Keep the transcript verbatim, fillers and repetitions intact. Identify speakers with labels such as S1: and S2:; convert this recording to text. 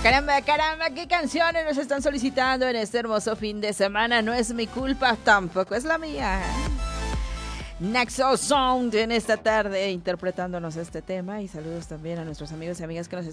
S1: Caramba, caramba, qué canciones nos están solicitando en este hermoso fin de semana. No es mi culpa, tampoco es la mía. Nexo Sound en esta tarde interpretándonos este tema, y saludos también a nuestros amigos y amigas que nos